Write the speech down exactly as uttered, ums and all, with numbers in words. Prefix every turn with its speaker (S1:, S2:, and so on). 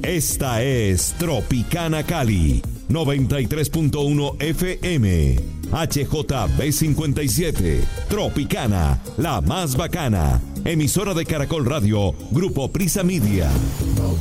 S1: Esta es Tropicana Cali, noventa y tres punto uno F M. H J B cincuenta y siete. Tropicana, la más bacana. Emisora de Caracol Radio, Grupo Prisa Media.